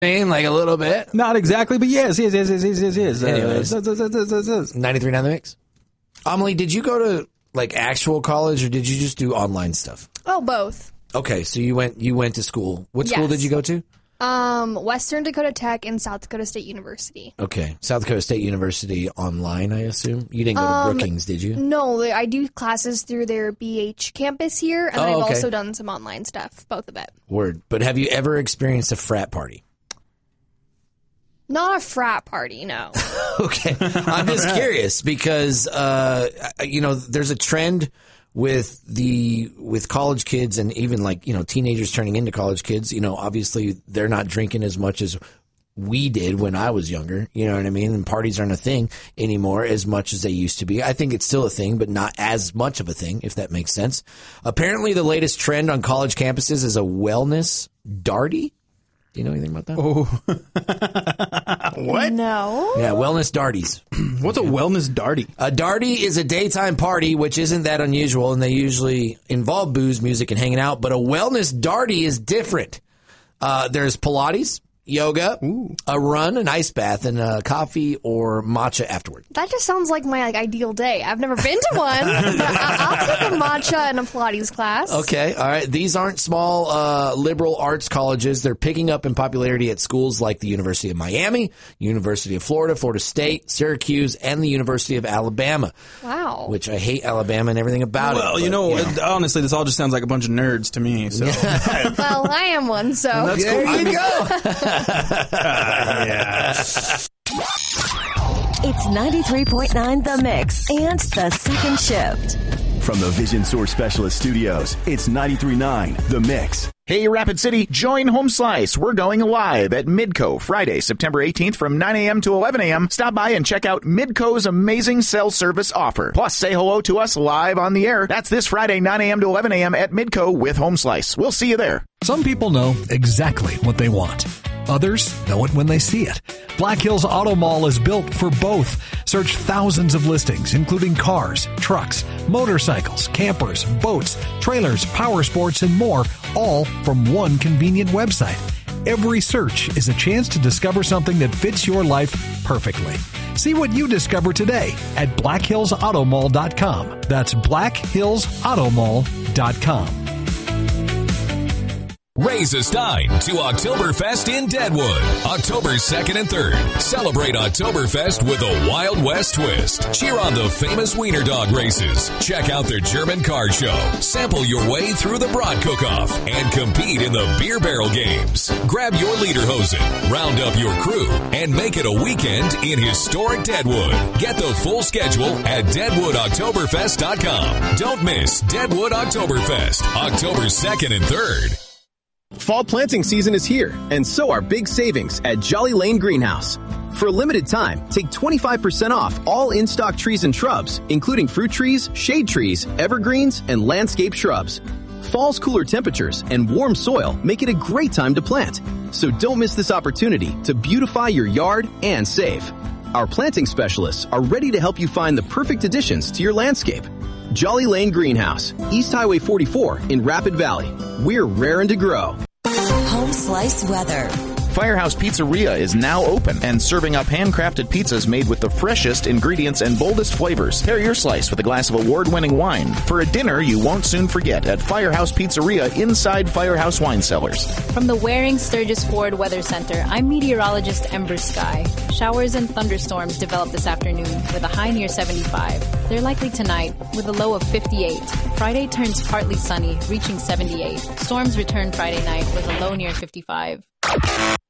Like a little bit? Not exactly, but yes. Anyways. 93.9 The Mix. Amelie, did you go to like actual college or did you just do online stuff? Oh, both. Okay, so you went to school. What school did you go to? Western Dakota Tech and South Dakota State University. Okay, South Dakota State University online, I assume? You didn't go to Brookings, did you? No, I do classes through their BH campus here, and I've also done some online stuff, both of it. Word. But have you ever experienced a frat party? Not a frat party, no. Okay, I'm just curious because, there's a trend with college kids and even like, teenagers turning into college kids, obviously they're not drinking as much as we did when I was younger, you know what I mean? And parties aren't a thing anymore as much as they used to be. I think it's still a thing, but not as much of a thing, if that makes sense. Apparently the latest trend on college campuses is a wellness darty. Do you know anything about that? Oh. What? No. Yeah, wellness darties. What's a wellness darty? A darty is a daytime party, which isn't that unusual, and they usually involve booze, music, and hanging out. But a wellness darty is different. There's Pilates, yoga, a run, an ice bath, and coffee or matcha afterward. That just sounds like my ideal day. I've never been to one, but I'll take a matcha and a Pilates class. Okay, all right. These aren't small liberal arts colleges. They're picking up in popularity at schools like the University of Miami, University of Florida, Florida State, Syracuse, and the University of Alabama. Wow. Which I hate Alabama and everything about it. Well, honestly, this all just sounds like a bunch of nerds to me. So. Well, I am one, so. Well, that's there cool. you go. Yeah. It's 93.9 The Mix and The Second Shift. From the Vision Source Specialist Studios, it's 93.9 The Mix. Hey, Rapid City, join Home Slice. We're going live at Midco Friday, September 18th from 9 a.m. to 11 a.m. Stop by and check out Midco's amazing cell service offer. Plus, say hello to us live on the air. That's this Friday, 9 a.m. to 11 a.m. at Midco with Home Slice. We'll see you there. Some people know exactly what they want. Others know it when they see it. Black Hills Auto Mall is built for both. Search thousands of listings, including cars, trucks, motorcycles, campers, boats, trailers, power sports, and more, all from one convenient website. Every search is a chance to discover something that fits your life perfectly. See what you discover today at BlackHillsAutomall.com. That's BlackHillsAutomall.com. Raise a stein to Oktoberfest in Deadwood, October 2nd and 3rd. Celebrate Oktoberfest with a Wild West twist. Cheer on the famous Wiener Dog races. Check out their German car show. Sample your way through the Brat Cook-Off and compete in the beer barrel games. Grab your Lederhosen, round up your crew, and make it a weekend in historic Deadwood. Get the full schedule at DeadwoodOktoberfest.com. Don't miss Deadwood Oktoberfest, October 2nd and 3rd. Fall planting season is here, and so are big savings at Jolly Lane Greenhouse. For a limited time, take 25% off all in-stock trees and shrubs, including fruit trees, shade trees, evergreens, and landscape shrubs. Fall's cooler temperatures and warm soil make it a great time to plant. So don't miss this opportunity to beautify your yard and save. Our planting specialists are ready to help you find the perfect additions to your landscape. Jolly Lane Greenhouse, East Highway 44 in Rapid Valley. We're raring to grow. Home Slice weather. Firehouse Pizzeria is now open and serving up handcrafted pizzas made with the freshest ingredients and boldest flavors. Pair your slice with a glass of award-winning wine for a dinner you won't soon forget at Firehouse Pizzeria inside Firehouse Wine Cellars. From the Waring Sturgis Ford Weather Center, I'm meteorologist Ember Sky. Showers and thunderstorms develop this afternoon with a high near 75. They're likely tonight with a low of 58. Friday turns partly sunny, reaching 78. Storms return Friday night with a low near 55.